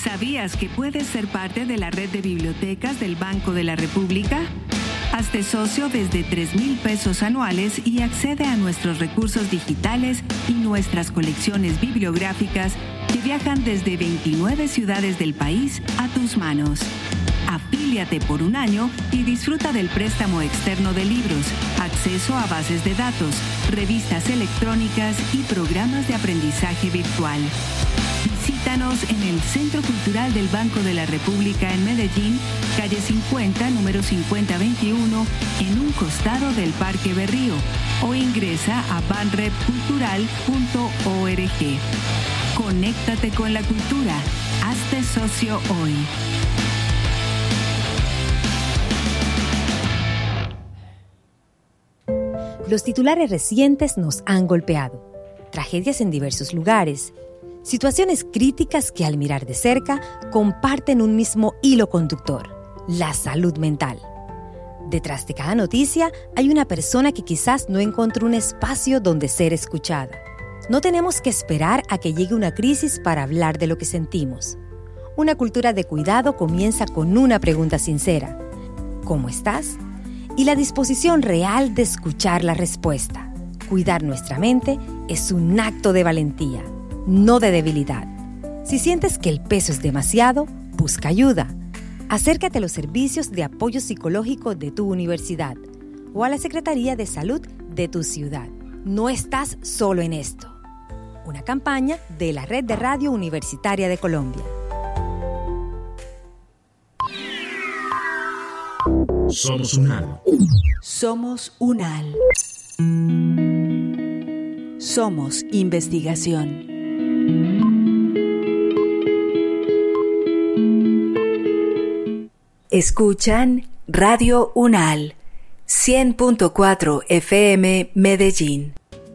¿Sabías que puedes ser parte de la red de bibliotecas del Banco de la República? Hazte socio desde 3,000 pesos anuales y accede a nuestros recursos digitales y nuestras colecciones bibliográficas que viajan desde 29 ciudades del país a tus manos. Afíliate por un año y disfruta del préstamo externo de libros, acceso a bases de datos, revistas electrónicas y programas de aprendizaje virtual. Visítanos en el Centro Cultural del Banco de la República en Medellín, calle 50, número 5021, en un costado del Parque Berrío, o ingresa a banrepcultural.org. Conéctate con la cultura. Hazte socio hoy. Los titulares recientes nos han golpeado. Tragedias en diversos lugares. Situaciones críticas que al mirar de cerca comparten un mismo hilo conductor: la salud mental. Detrás de cada noticia hay una persona que quizás no encontró un espacio donde ser escuchada. No tenemos que esperar a que llegue una crisis para hablar de lo que sentimos. Una cultura de cuidado comienza con una pregunta sincera: ¿cómo estás? Y la disposición real de escuchar la respuesta. Cuidar nuestra mente es un acto de valentía, no de debilidad. Si sientes que el peso es demasiado, busca ayuda. Acércate a los servicios de apoyo psicológico de tu universidad o a la Secretaría de Salud de tu ciudad. No estás solo en esto. Una campaña de la Red de Radio Universitaria de Colombia. Somos UNAL. Somos UNAL. Somos investigación. Escuchan Radio UNAL, 100.4 FM Medellín.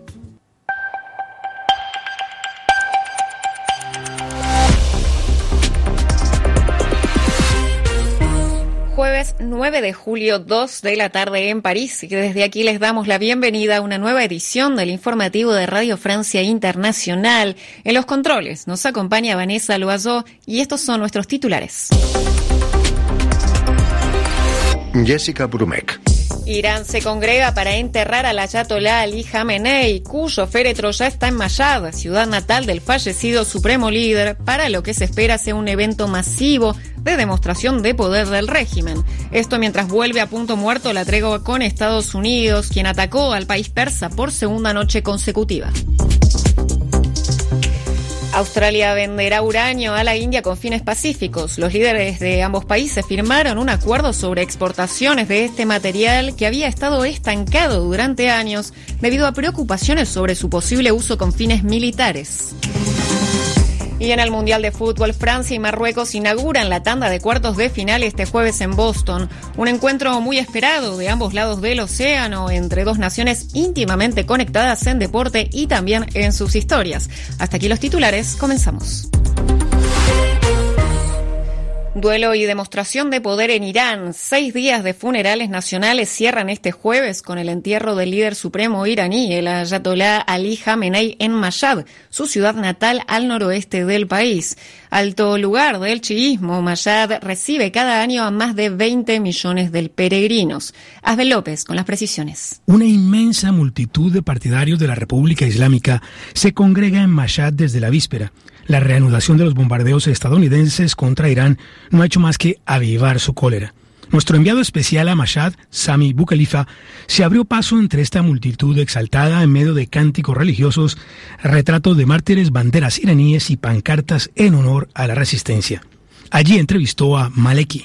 Jueves 9 de julio, 2 de la tarde en París, y desde aquí les damos la bienvenida a una nueva edición del informativo de Radio Francia Internacional. En los controles nos acompaña Vanessa Loiseau y estos son nuestros titulares. Jessica Brumek. Irán se congrega para enterrar al ayatolá Ali Khamenei, cuyo féretro ya está en Mashhad, ciudad natal del fallecido supremo líder, para lo que se espera sea un evento masivo de demostración de poder del régimen. Esto mientras vuelve a punto muerto la tregua con Estados Unidos, quien atacó al país persa por segunda noche consecutiva. Australia venderá uranio a la India con fines pacíficos. Los líderes de ambos países firmaron un acuerdo sobre exportaciones de este material que había estado estancado durante años debido a preocupaciones sobre su posible uso con fines militares. Y en el Mundial de Fútbol, Francia y Marruecos inauguran la tanda de cuartos de final este jueves en Boston. Un encuentro muy esperado de ambos lados del océano, entre dos naciones íntimamente conectadas en deporte y también en sus historias. Hasta aquí los titulares, comenzamos. Duelo y demostración de poder en Irán. 6 días de funerales nacionales cierran este jueves con el entierro del líder supremo iraní, el ayatolá Ali Khamenei, en Mashhad, su ciudad natal al noroeste del país. Alto lugar del chiismo, Mashhad recibe cada año a más de 20 millones de peregrinos. Asbel López con las precisiones. Una inmensa multitud de partidarios de la República Islámica se congrega en Mashhad desde la víspera. La reanudación de los bombardeos estadounidenses contra Irán no ha hecho más que avivar su cólera. Nuestro enviado especial a Mashhad, Sami Boukhalifa, se abrió paso entre esta multitud exaltada en medio de cánticos religiosos, retratos de mártires, banderas iraníes y pancartas en honor a la resistencia. Allí entrevistó a Maleki.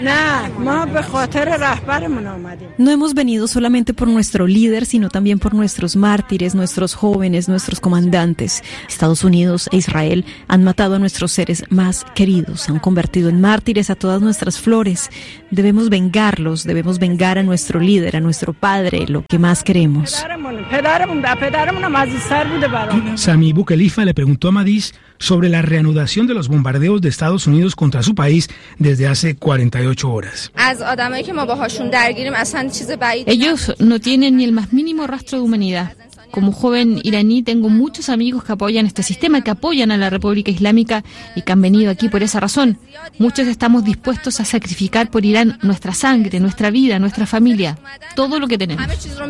No hemos venido solamente por nuestro líder, sino también por nuestros mártires, nuestros jóvenes, nuestros comandantes. Estados Unidos e Israel han matado a nuestros seres más queridos, han convertido en mártires a todas nuestras flores. Debemos vengarlos, debemos vengar a nuestro líder, a nuestro padre, lo que más queremos. Sami Boukhalifa le preguntó a Madis sobre la reanudación de los bombardeos de Estados Unidos contra su país desde hace 48 horas. Ellos no tienen ni el más mínimo rastro de humanidad. como joven iraní tengo muchos amigos que apoyan este sistema, que apoyan a la República Islámica y que han venido aquí por esa razón. Muchos estamos dispuestos a sacrificar por Irán nuestra sangre, nuestra vida, nuestra familia, todo lo que tenemos.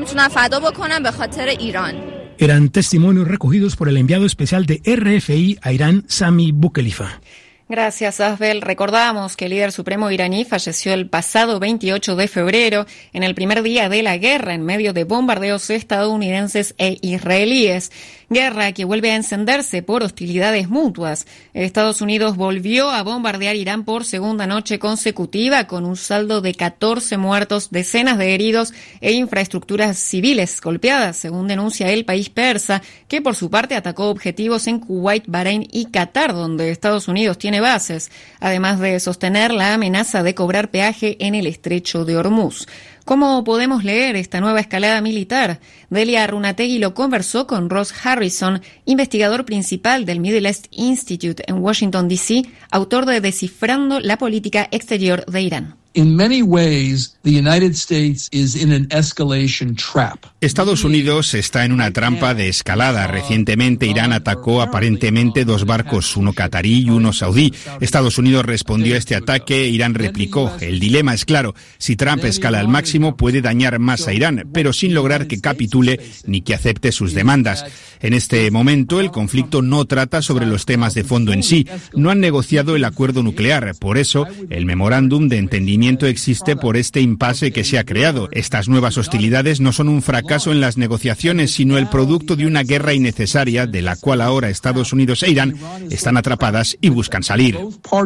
Eran testimonios recogidos por el enviado especial de RFI a Irán, Sami Boukhelifa. Gracias, Asbel. Recordamos que el líder supremo iraní falleció el pasado 28 de febrero, en el primer día de la guerra, en medio de bombardeos estadounidenses e israelíes. Guerra que vuelve a encenderse por hostilidades mutuas. Estados Unidos volvió a bombardear Irán por segunda noche consecutiva, con un saldo de 14 muertos, decenas de heridos e infraestructuras civiles golpeadas, según denuncia el país persa, que por su parte atacó objetivos en Kuwait, Bahrein y Qatar, donde Estados Unidos tiene bases, además de sostener la amenaza de cobrar peaje en el estrecho de Hormuz. ¿Cómo podemos leer esta nueva escalada militar? Delia Runategui lo conversó con Ross Harrison, investigador principal del Middle East Institute en Washington, D.C., autor de Descifrando la política exterior de Irán. In many ways, the United States is in an escalation trap. Estados Unidos está en una trampa de escalada. Recientemente Irán atacó aparentemente 2 barcos, uno catarí y uno saudí. Estados Unidos respondió a este ataque, Irán replicó. El dilema es claro, si Trump escala al máximo puede dañar más a Irán, pero sin lograr que capitule ni que acepte sus demandas. En este momento el conflicto no trata sobre los temas de fondo en sí. No han negociado el acuerdo nuclear, por eso el memorándum de entendimiento existe por este impasse que se ha creado. Estas nuevas hostilidades no son un fracaso en las negociaciones, sino el producto de una guerra innecesaria de la cual ahora Estados Unidos e Irán están atrapadas y buscan salir.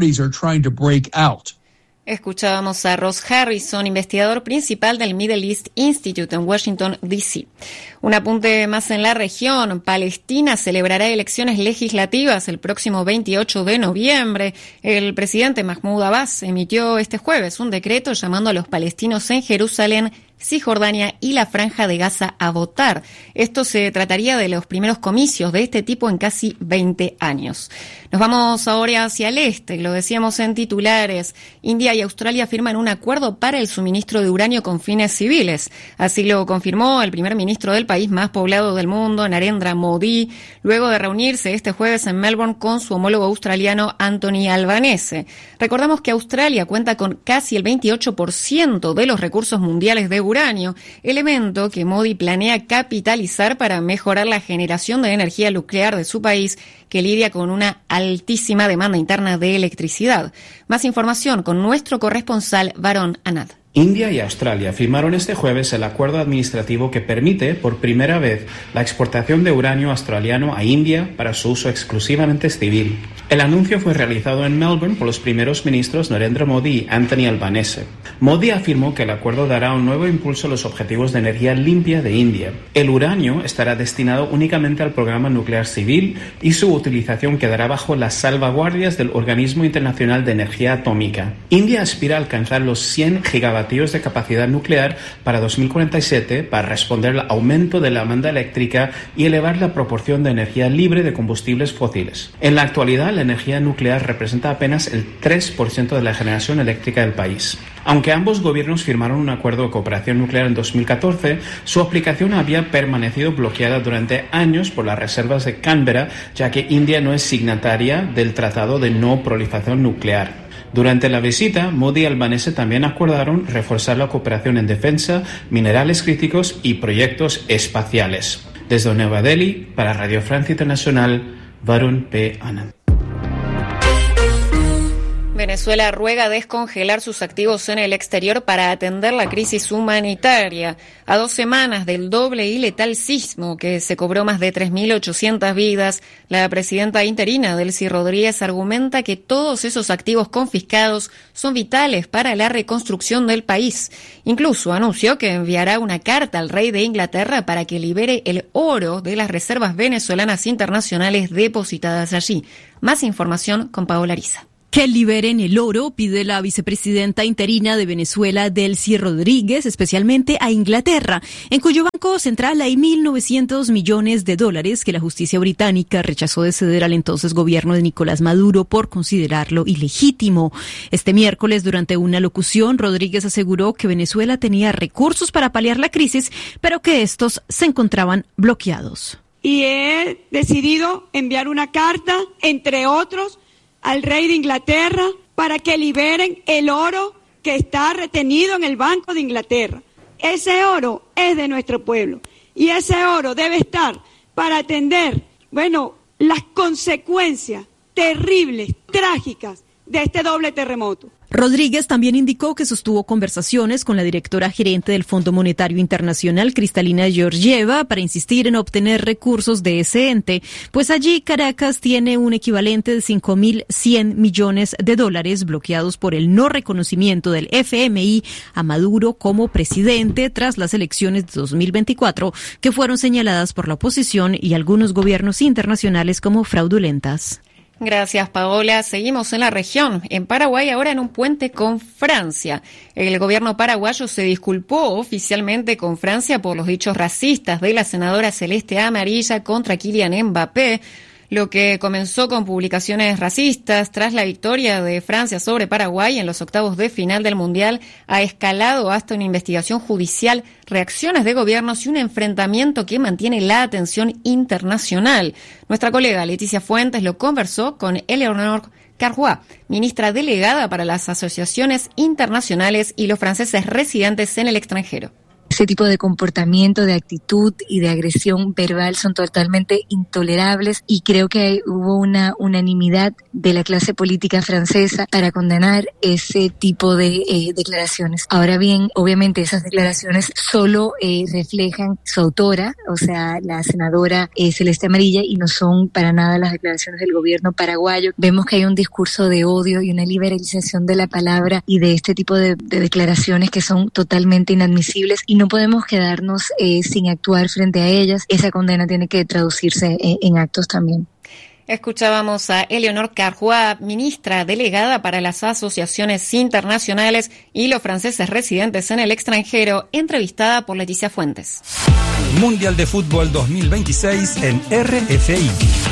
Escuchábamos a Ross Harrison, investigador principal del Middle East Institute en Washington, D.C. Un apunte más en la región. Palestina celebrará elecciones legislativas el próximo 28 de noviembre. El presidente Mahmoud Abbas emitió este jueves un decreto llamando a los palestinos en Jerusalén, Cisjordania y la Franja de Gaza a votar. Esto se trataría de los primeros comicios de este tipo en casi 20 años. Nos vamos ahora hacia el este, lo decíamos en titulares. India y Australia firman un acuerdo para el suministro de uranio con fines civiles. Así lo confirmó el primer ministro del país más poblado del mundo, Narendra Modi, luego de reunirse este jueves en Melbourne con su homólogo australiano Anthony Albanese. Recordamos que Australia cuenta con casi el 28% de los recursos mundiales de uranio, elemento que Modi planea capitalizar para mejorar la generación de energía nuclear de su país, que lidia con una altísima demanda interna de electricidad. Más información con nuestro corresponsal Varun Anand. India y Australia firmaron este jueves el acuerdo administrativo que permite, por primera vez, la exportación de uranio australiano a India para su uso exclusivamente civil. El anuncio fue realizado en Melbourne por los primeros ministros Narendra Modi y Anthony Albanese. Modi afirmó que el acuerdo dará un nuevo impulso a los objetivos de energía limpia de India. El uranio estará destinado únicamente al programa nuclear civil y su utilización quedará bajo las salvaguardias del Organismo Internacional de Energía Atómica. India aspira a alcanzar los 100 gigavatios de capacidad nuclear para 2047 para responder al aumento de la demanda eléctrica y elevar la proporción de energía libre de combustibles fósiles. En la actualidad, la energía nuclear representa apenas el 3% de la generación eléctrica del país. Aunque ambos gobiernos firmaron un acuerdo de cooperación nuclear en 2014, su aplicación había permanecido bloqueada durante años por las reservas de Canberra, ya que India no es signataria del Tratado de No Proliferación Nuclear. Durante la visita, Modi y Albanese también acordaron reforzar la cooperación en defensa, minerales críticos y proyectos espaciales. Desde Nueva Delhi, para Radio Francia Internacional, Varun P. Anand. Venezuela ruega descongelar sus activos en el exterior para atender la crisis humanitaria. A 2 semanas del doble y letal sismo que se cobró más de 3.800 vidas, la presidenta interina Delcy Rodríguez argumenta que todos esos activos confiscados son vitales para la reconstrucción del país. Incluso anunció que enviará una carta al rey de Inglaterra para que libere el oro de las reservas venezolanas internacionales depositadas allí. Más información con Paola Ariza. Que liberen el oro, pide la vicepresidenta interina de Venezuela, Delcy Rodríguez, especialmente a Inglaterra, en cuyo banco central hay 1.900 millones de dólares que la justicia británica rechazó de ceder al entonces gobierno de Nicolás Maduro por considerarlo ilegítimo. Este miércoles, durante una locución, Rodríguez aseguró que Venezuela tenía recursos para paliar la crisis, pero que estos se encontraban bloqueados. Y he decidido enviar una carta, entre otros, al rey de Inglaterra para que liberen el oro que está retenido en el Banco de Inglaterra. Ese oro es de nuestro pueblo y ese oro debe estar para atender, las consecuencias terribles, trágicas de este doble terremoto. Rodríguez también indicó que sostuvo conversaciones con la directora gerente del Fondo Monetario Internacional, Kristalina Georgieva, para insistir en obtener recursos de ese ente, pues allí Caracas tiene un equivalente de 5.100 millones de dólares bloqueados por el no reconocimiento del FMI a Maduro como presidente tras las elecciones de 2024, que fueron señaladas por la oposición y algunos gobiernos internacionales como fraudulentas. Gracias, Paola. Seguimos en la región. En Paraguay, ahora en un puente con Francia. El gobierno paraguayo se disculpó oficialmente con Francia por los dichos racistas de la senadora Celeste Amarilla contra Kylian Mbappé, lo que comenzó con publicaciones racistas tras la victoria de Francia sobre Paraguay en los octavos de final del Mundial, ha escalado hasta una investigación judicial, reacciones de gobiernos y un enfrentamiento que mantiene la atención internacional. Nuestra colega Leticia Fuentes lo conversó con Eleonore Carrois, ministra delegada para las asociaciones internacionales y los franceses residentes en el extranjero. Ese tipo de comportamiento, de actitud y de agresión verbal son totalmente intolerables y creo que hubo una unanimidad de la clase política francesa para condenar ese tipo de declaraciones. Ahora bien, obviamente esas declaraciones solo reflejan su autora, o sea, la senadora Celeste Amarilla, y no son para nada las declaraciones del gobierno paraguayo. Vemos que hay un discurso de odio y una liberalización de la palabra y de este tipo de declaraciones que son totalmente inadmisibles y no podemos quedarnos sin actuar frente a ellas. Esa condena tiene que traducirse en actos también. Escuchábamos a Eleonore Carrois, ministra delegada para las asociaciones internacionales y los franceses residentes en el extranjero, entrevistada por Leticia Fuentes. Mundial de Fútbol 2026 en RFI.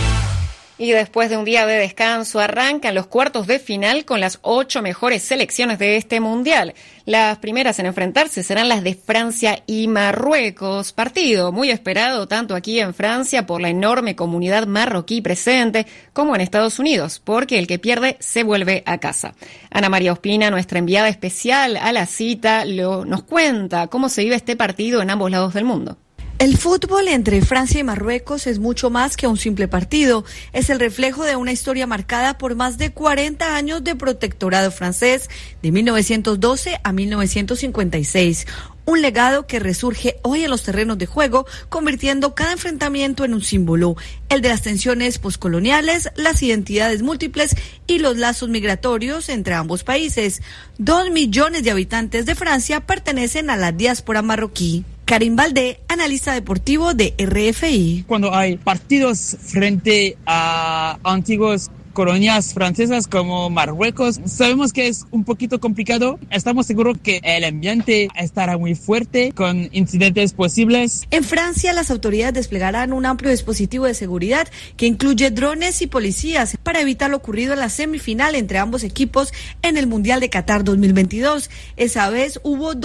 Y después de un día de descanso arrancan los cuartos de final con las 8 mejores selecciones de este mundial. Las primeras en enfrentarse serán las de Francia y Marruecos. Partido muy esperado tanto aquí en Francia por la enorme comunidad marroquí presente como en Estados Unidos, porque el que pierde se vuelve a casa. Ana María Ospina, nuestra enviada especial a la cita, nos cuenta cómo se vive este partido en ambos lados del mundo. El fútbol entre Francia y Marruecos es mucho más que un simple partido. Es el reflejo de una historia marcada por más de 40 años de protectorado francés, de 1912 a 1956. Un legado que resurge hoy en los terrenos de juego, convirtiendo cada enfrentamiento en un símbolo, el de las tensiones poscoloniales, las identidades múltiples y los lazos migratorios entre ambos países. 2 millones de habitantes de Francia pertenecen a la diáspora marroquí. Karim Baldé, analista deportivo de RFI. Cuando hay partidos frente a antiguos colonias francesas como Marruecos, sabemos que es un poquito complicado. Estamos seguros que el ambiente estará muy fuerte, con incidentes posibles. En Francia, las autoridades desplegarán un amplio dispositivo de seguridad que incluye drones y policías para evitar lo ocurrido en la semifinal entre ambos equipos en el Mundial de Qatar 2022. Esa vez hubo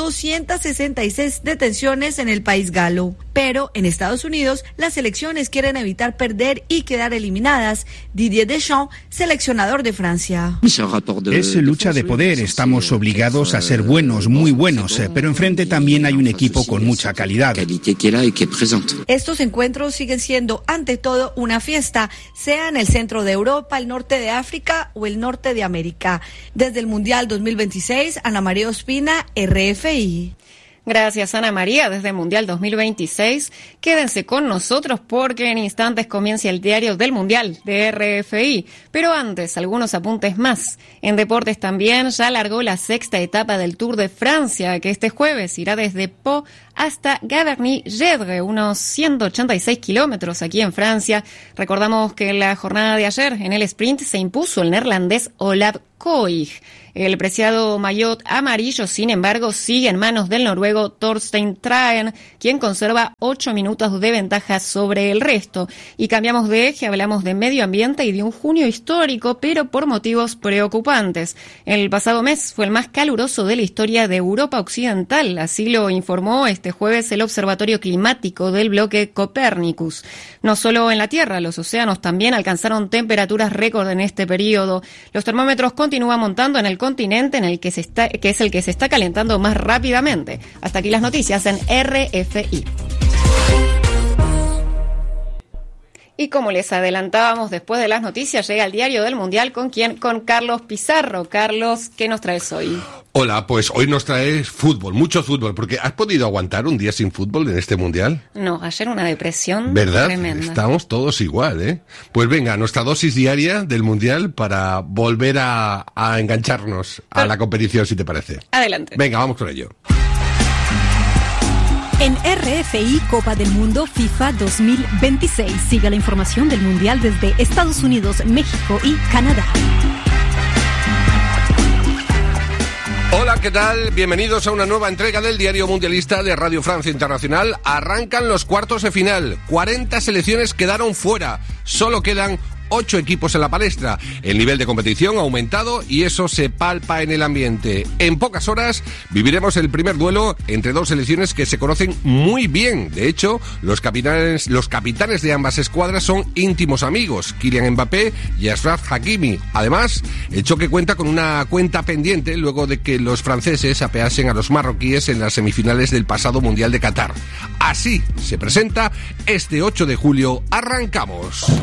266 detenciones en el país galo. Pero en Estados Unidos, las selecciones quieren evitar perder y quedar eliminadas. Didier Deschamps, seleccionador de Francia. Es lucha de poder, estamos obligados a ser buenos, muy buenos, pero enfrente también hay un equipo con mucha calidad. Estos encuentros siguen siendo ante todo una fiesta, sea en el centro de Europa, el norte de África o el norte de América. Desde el Mundial 2026, Ana María Ospina, RFI. Gracias, Ana María, desde Mundial 2026. Quédense con nosotros porque en instantes comienza el diario del Mundial de RFI. Pero antes, algunos apuntes más. En deportes también ya largó la 6ª etapa del Tour de Francia, que este jueves irá desde Pau hasta Gavarnie-Gedre, unos 186 kilómetros aquí en Francia. Recordamos que en la jornada de ayer, en el sprint, se impuso el neerlandés Olav Koig. El preciado maillot amarillo, sin embargo, sigue en manos del noruego Thorstein Traen, quien conserva 8 minutos de ventaja sobre el resto. Y cambiamos de eje, hablamos de medio ambiente y de un junio histórico, pero por motivos preocupantes. El pasado mes fue el más caluroso de la historia de Europa Occidental, así lo informó este jueves el Observatorio Climático del bloque Copernicus. No solo en la Tierra, los océanos también alcanzaron temperaturas récord en este periodo. Los termómetros continúan montando en el continente en el que es el que se está calentando más rápidamente. Hasta aquí las noticias en RFI. Y como les adelantábamos, después de las noticias llega el diario del Mundial. ¿Con quién? Con Carlos Pizarro. Carlos, ¿qué nos traes hoy? Hola, pues hoy nos traes fútbol, mucho fútbol, porque ¿has podido aguantar un día sin fútbol en este Mundial? No, ayer una depresión ¿verdad? Tremenda. Estamos todos igual, ¿eh? Pues venga, nuestra dosis diaria del Mundial para volver a engancharnos a la competición, si te parece. Adelante. Venga, vamos con ello. En RFI Copa del Mundo FIFA 2026. Siga la información del Mundial desde Estados Unidos, México y Canadá. Hola, ¿qué tal? Bienvenidos a una nueva entrega del Diario Mundialista de Radio Francia Internacional. Arrancan los cuartos de final. 40 selecciones quedaron fuera. Solo quedan 8 equipos en la palestra. El nivel de competición ha aumentado y eso se palpa en el ambiente. En pocas horas viviremos el primer duelo entre dos selecciones que se conocen muy bien. De hecho, los capitanes de ambas escuadras son íntimos amigos, Kylian Mbappé y Achraf Hakimi. Además, el choque cuenta con una cuenta pendiente luego de que los franceses apeasen a los marroquíes en las semifinales del pasado Mundial de Qatar. Así se presenta este 8 de julio. ¡Arrancamos!